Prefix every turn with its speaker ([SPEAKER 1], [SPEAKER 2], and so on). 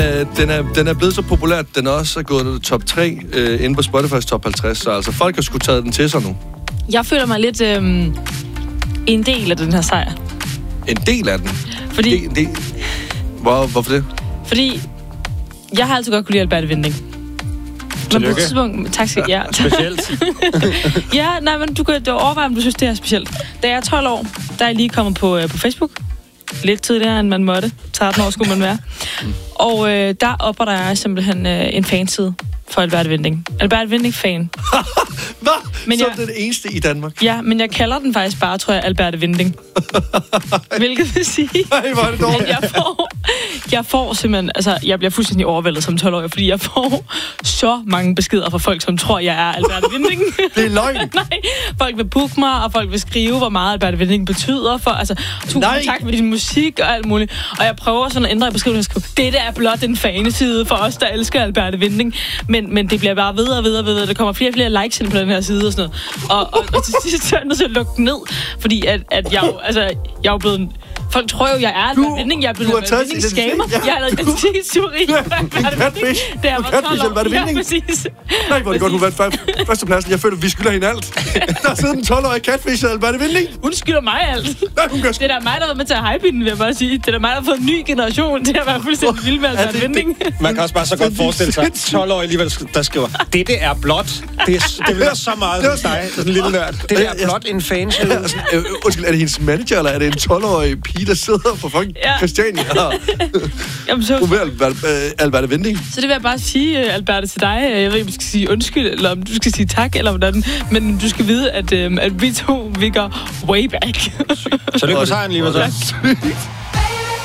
[SPEAKER 1] Den er blevet så populær, at den også er gået top 3 inde på Spotify's top 50, så altså folk har sgu taget den til sig nu.
[SPEAKER 2] Jeg føler mig lidt en del af den her sejr.
[SPEAKER 1] En del af den?
[SPEAKER 2] Fordi...
[SPEAKER 1] Hvorfor det?
[SPEAKER 2] Fordi jeg har altid godt kunne lide Alberte Winding. Men på et tidspunkt... Tak skal jeg.
[SPEAKER 3] Specielt.
[SPEAKER 2] Ja, nej, men du kan overveje, om du synes, det er specielt. Da jeg er 12 år, der er jeg lige kommet på Facebook. Lidt tidligere, end man måtte. 13 år skulle man være. Og der opretter jeg simpelthen en fanside for Alberte Winding. Alberte Winding-fan.
[SPEAKER 1] Hvad? Men så er det det eneste i Danmark?
[SPEAKER 2] Ja, men jeg kalder den faktisk bare, tror jeg, Alberte Winding. Hvilket vil sige...
[SPEAKER 1] Nej, hvor er det dårligt.
[SPEAKER 2] Jeg får simpelthen... Altså, jeg bliver fuldstændig overvældet som 12-årig, fordi jeg får så mange beskeder fra folk, som tror, jeg er Alberte Winding.
[SPEAKER 1] Det er løgn.
[SPEAKER 2] Nej, folk vil booke mig, og folk vil skrive, hvor meget Alberte Winding betyder for... Altså, kontakt med din musik og alt muligt. Og jeg prøver sådan at ændre i beskrivelsen og skrive, dette er blot en faneside for os, der elsker Alberte Winding. Men det bliver bare ved og ved og ved. Der kommer flere og flere likes ind på den her side og sådan noget. Og til sidst så er jeg nødt til at lukke den ned, fordi at jeg er jo blevet... Folk tror jo, jeg er Alberte Winding. Jeg er blevet en Winding-scammer. Jeg har lavet identitetsteori.
[SPEAKER 1] Du er en catfish. Du er catfish Alberte Winding.
[SPEAKER 2] Ja, præcis.
[SPEAKER 1] Nej, hvor er det godt, hun vandt førstepladsen. Jeg føler, vi skylder hende alt. Der sidder en 12-årig catfish Alberte Winding.
[SPEAKER 2] Hun skylder mig alt.
[SPEAKER 1] Nej, hun gør
[SPEAKER 2] det er da mig, der har været med til at hype hende, vil jeg bare sige. Det er da mig, der har fået en ny generation til at være fuldstændig vild med Alberte Winding.
[SPEAKER 3] Man kan også bare så godt forestille sig, 12-årige alligevel, der skriver, dette er blot. Det vil være så meget som dig, sådan en lille nørd. Det er blot en fanside.
[SPEAKER 1] Undskyld, er det hendes manager, eller er det en 12-årig pige, der sidder på fucking Christiania?
[SPEAKER 2] Jamen, så...
[SPEAKER 1] Hun vil Alberte Winding.
[SPEAKER 2] Så det vil jeg bare sige, Alberte, til dig. Jeg ved ikke, om du skal sige undskyld, eller om du skal sige tak, eller hvordan. Men du skal vide, at vi to, vi går way back.
[SPEAKER 3] Så lykke med sejren, lige med så.